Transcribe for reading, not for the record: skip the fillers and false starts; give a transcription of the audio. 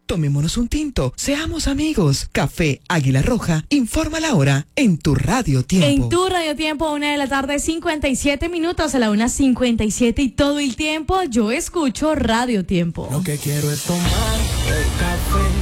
Tomémonos un tinto, seamos amigos. Café Águila Roja, informa la hora en tu Radio Tiempo. En tu Radio Tiempo, 1:57 p.m, a la 1:57 y todo el tiempo yo escucho Radio Tiempo. Lo que quiero es tomar el café.